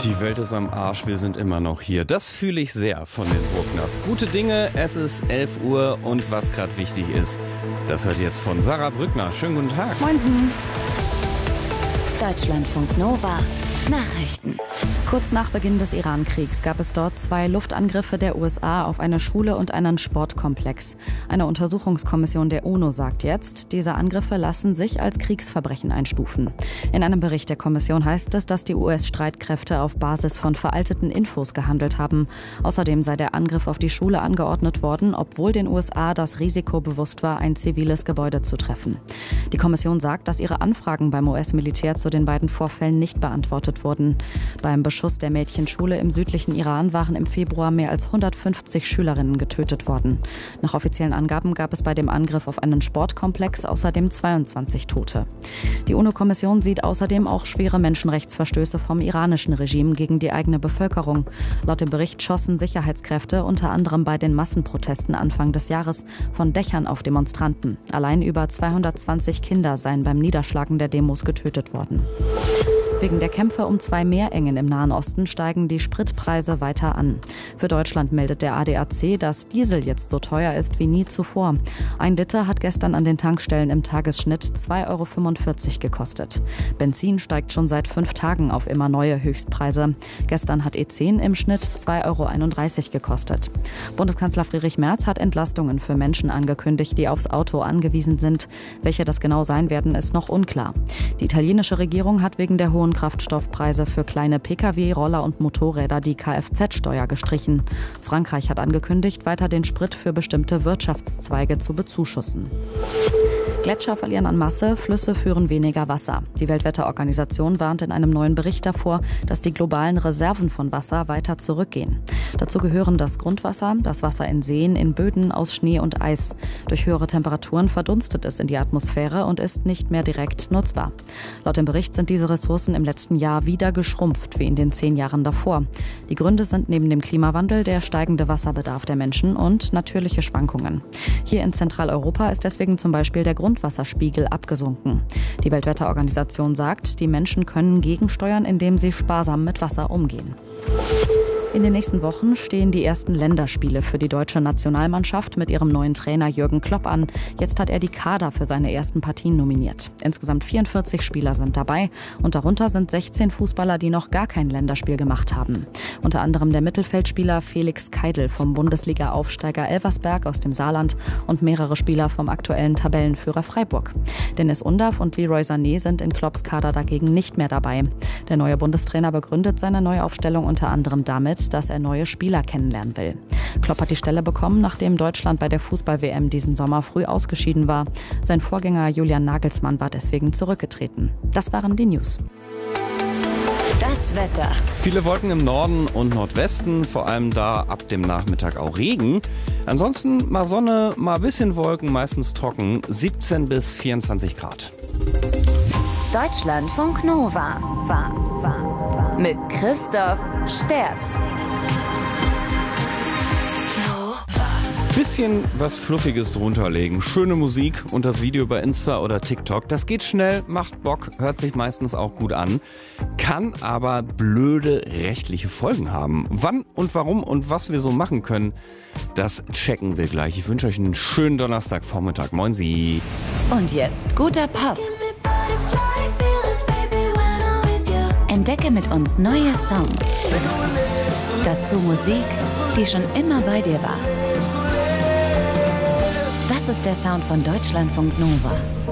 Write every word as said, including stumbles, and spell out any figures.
Die Welt ist am Arsch, wir sind immer noch hier. Das fühle ich sehr von den Bruckners. Gute Dinge, es ist elf Uhr und was gerade wichtig ist, das hört ihr jetzt von Sarah Brückner. Schönen guten Tag. Moinsen. Deutschlandfunk Nova. Nachrichten. Kurz nach Beginn des Iran-Kriegs gab es dort zwei Luftangriffe der U S A auf eine Schule und einen Sportkomplex. Eine Untersuchungskommission der UNO sagt jetzt, diese Angriffe lassen sich als Kriegsverbrechen einstufen. In einem Bericht der Kommission heißt es, dass die U S-Streitkräfte auf Basis von veralteten Infos gehandelt haben. Außerdem sei der Angriff auf die Schule angeordnet worden, obwohl den U S A das Risiko bewusst war, ein ziviles Gebäude zu treffen. Die Kommission sagt, dass ihre Anfragen beim U S-Militär zu den beiden Vorfällen nicht beantwortet wurden. Beim Beschuss der Mädchenschule im südlichen Iran waren im Februar mehr als hundertfünfzig Schülerinnen getötet worden. Nach offiziellen Angaben gab es bei dem Angriff auf einen Sportkomplex außerdem zweiundzwanzig Tote. Die UNO-Kommission sieht außerdem auch schwere Menschenrechtsverstöße vom iranischen Regime gegen die eigene Bevölkerung. Laut dem Bericht schossen Sicherheitskräfte unter anderem bei den Massenprotesten Anfang des Jahres von Dächern auf Demonstranten. Allein über zweihundertzwanzig Kinder seien beim Niederschlagen der Demos getötet worden. Wegen der Kämpfe um zwei Meerengen im Nahen Osten steigen die Spritpreise weiter an. Für Deutschland meldet der A D A C, dass Diesel jetzt so teuer ist wie nie zuvor. Ein Liter hat gestern an den Tankstellen im Tagesschnitt zwei Euro fünfundvierzig gekostet. Benzin steigt schon seit fünf Tagen auf immer neue Höchstpreise. Gestern hat E zehn im Schnitt zwei Euro einunddreißig gekostet. Bundeskanzler Friedrich Merz hat Entlastungen für Menschen angekündigt, die aufs Auto angewiesen sind. Welche das genau sein werden, ist noch unklar. Die italienische Regierung hat wegen der hohen Kraftstoffpreise für kleine Pkw, Roller und Motorräder die Kfz-Steuer gestrichen. Frankreich hat angekündigt, weiter den Sprit für bestimmte Wirtschaftszweige zu bezuschussen. Gletscher verlieren an Masse, Flüsse führen weniger Wasser. Die Weltwetterorganisation warnt in einem neuen Bericht davor, dass die globalen Reserven von Wasser weiter zurückgehen. Dazu gehören das Grundwasser, das Wasser in Seen, in Böden aus Schnee und Eis. Durch höhere Temperaturen verdunstet es in die Atmosphäre und ist nicht mehr direkt nutzbar. Laut dem Bericht sind diese Ressourcen im letzten Jahr wieder geschrumpft, wie in den zehn Jahren davor. Die Gründe sind neben dem Klimawandel der steigende Wasserbedarf der Menschen und natürliche Schwankungen. Hier in Zentraleuropa ist deswegen zum Beispiel der Grundwasserspiegel abgesunken. Die Weltwetterorganisation sagt, die Menschen können gegensteuern, indem sie sparsam mit Wasser umgehen. In den nächsten Wochen stehen die ersten Länderspiele für die deutsche Nationalmannschaft mit ihrem neuen Trainer Jürgen Klopp an. Jetzt hat er die Kader für seine ersten Partien nominiert. Insgesamt vierundvierzig Spieler sind dabei und darunter sind sechzehn Fußballer, die noch gar kein Länderspiel gemacht haben. Unter anderem der Mittelfeldspieler Felix Keidl vom Bundesliga-Aufsteiger Elversberg aus dem Saarland und mehrere Spieler vom aktuellen Tabellenführer Freiburg. Dennis Undav und Leroy Sané sind in Klopps Kader dagegen nicht mehr dabei. Der neue Bundestrainer begründet seine Neuaufstellung unter anderem damit, dass er neue Spieler kennenlernen will. Klopp hat die Stelle bekommen, nachdem Deutschland bei der Fußball-W M diesen Sommer früh ausgeschieden war. Sein Vorgänger Julian Nagelsmann war deswegen zurückgetreten. Das waren die News. Das Wetter. Viele Wolken im Norden und Nordwesten, vor allem da ab dem Nachmittag auch Regen. Ansonsten mal Sonne, mal ein bisschen Wolken, meistens trocken, siebzehn bis vierundzwanzig Grad. Deutschlandfunk Nova. Mit Christoph Sterz. Bisschen was Fluffiges drunter legen, schöne Musik und das Video bei Insta oder TikTok. Das geht schnell, macht Bock, hört sich meistens auch gut an, kann aber blöde rechtliche Folgen haben. Wann und warum und was wir so machen können, das checken wir gleich. Ich wünsche euch einen schönen Donnerstagvormittag. Moin Sie. Und jetzt guter Pop. Entdecke mit uns neue Songs. Dazu Musik, die schon immer bei dir war. Das ist der Sound von Deutschlandfunk Nova.